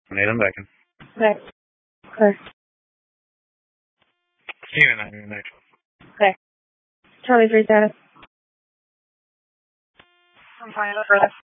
Nathan Becken. Okay. Clear. Unit 9, Okay. Charlie 3 status. I'm fine. Further.